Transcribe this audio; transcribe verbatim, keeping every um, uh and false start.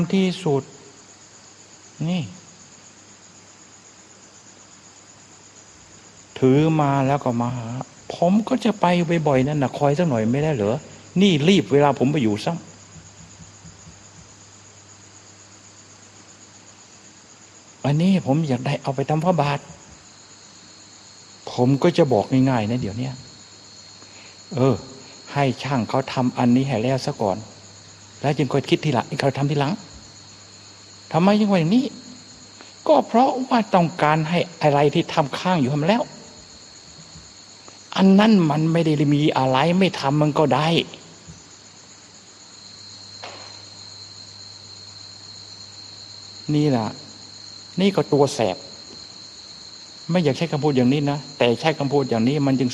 ที่สุดนี่ถือมาแล้วก็มาหาผมก็จะไปบ่อยๆนั่นนะคอยสักหน่อยไม่ได้เหรอนี่รีบเวลาผมไปอยู่ซ้ำอันนี้ผมอยากได้เอาไปทำพระบาทผมก็จะบอกง่ายๆนะเดี๋ยวนี้เออให้ช่างเขาทำอันนี้ให้แล้วซะก่อนแล้วจึงค่อยคิดทีหลังเขาทำทีหลังทำไมยังว่าอย่างนี้ก็เพราะว่าต้องการให้อะไรที่ทำข้างอยู่ทำแล้วอันนั้นมันไม่ได้มีอะไรไม่ทำมันก็ได้นี่แหละนี่ก็ตัวแสบไม่อยากใช้คำพูดอย่างนี้นะแต่ใช้คำพูดอย่างนี้มันจึง